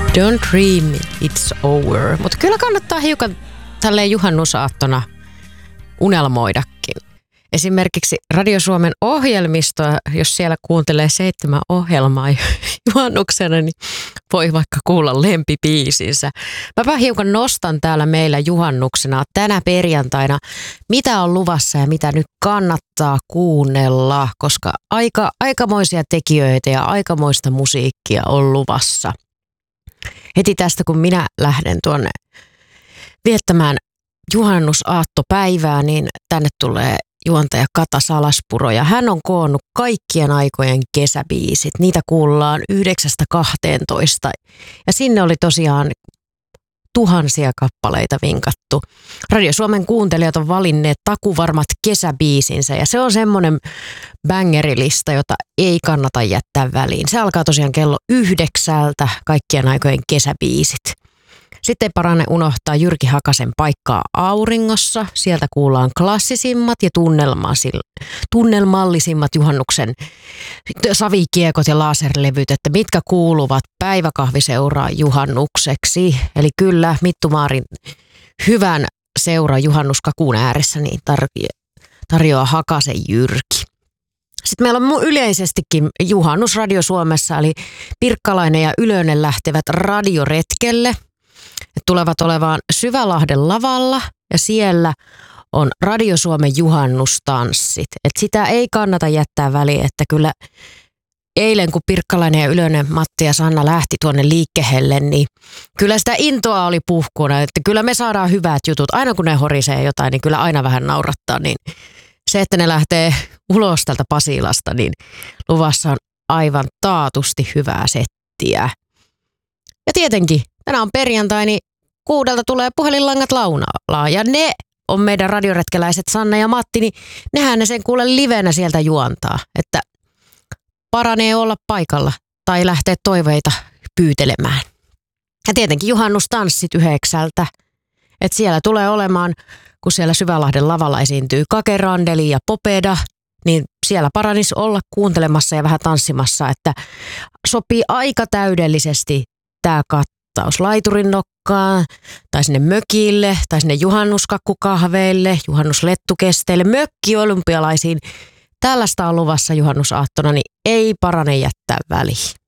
Don't dream it's over. Mutta kyllä kannattaa hiukan tälleen juhannusaattona unelmoidakin. Esimerkiksi Radio Suomen ohjelmistoa, jos siellä kuuntelee 7 ohjelmaa juhannuksena, niin voi vaikka kuulla lempibiisinsä. Mäpä hiukan nostan täällä meillä juhannuksena tänä perjantaina, mitä on luvassa ja mitä nyt kannattaa kuunnella, koska aikamoisia tekijöitä ja aikamoista musiikkia on luvassa. Heti tästä, kun minä lähden tuonne viettämään juhannusaattopäivää, niin tänne tulee juontaja Kata Salaspuro ja hän on koonnut kaikkien aikojen kesäbiisit. Niitä kuullaan 9-12 ja sinne oli tosiaan tuhansia kappaleita vinkattu. Radio Suomen kuuntelijat on valinneet takuvarmat kesäbiisinsä ja se on semmoinen bangerilista, jota ei kannata jättää väliin. Se alkaa tosiaan kello 9 kaikkien aikojen kesäbiisit. Sitten ei parane unohtaa Jyrki Hakasen Paikkaa auringossa. Sieltä kuullaan klassisimmat ja tunnelmallisimmat juhannuksen savikiekot ja laserlevyt, että mitkä kuuluvat päiväkahviseuraa juhannukseksi. Eli kyllä Mittu Maarin hyvän seura juhannuskakuun ääressä niin tarjoaa Hakasen Jyrki. Sitten meillä on yleisestikin juhannus Radio Suomessa, eli Pirkkalainen ja Ylönen lähtevät radioretkelle. Tulevat olevaan Syvälahden lavalla ja siellä on Radio Suomen juhannustanssit. Et sitä ei kannata jättää väliin, että kyllä eilen kun Pirkkalainen ja Ylönen, Matti ja Sanna lähti tuonne liikkeelle, niin kyllä sitä intoa oli puhkuna. Että kyllä me saadaan hyvät jutut. Aina kun ne horisee jotain, niin kyllä aina vähän naurattaa. Niin se, että ne lähtee ulos tältä Pasilasta, niin luvassa on aivan taatusti hyvää settiä. Ja tietenkin tänään on perjantai, niin 6 tulee puhelinlangat launalla ja ne on meidän radioretkeläiset Sanna ja Matti, niin nehän ne sen kuule livenä sieltä juontaa, että paranee olla paikalla tai lähteä toiveita pyytelemään. Ja tietenkin juhannustanssit 9, että siellä tulee olemaan, kun siellä Syvälahden lavalla esiintyy Kake Randeli ja Popeda, niin siellä paranisi olla kuuntelemassa ja vähän tanssimassa, että sopii aika täydellisesti tämä kattaus laiturin nokkaan, tai sinne mökille, tai sinne juhannuskakkukahveille, juhannuslettukesteille, mökkiolympialaisiin. Tällaista on luvassa juhannusaattona, niin ei parane jättää väliin.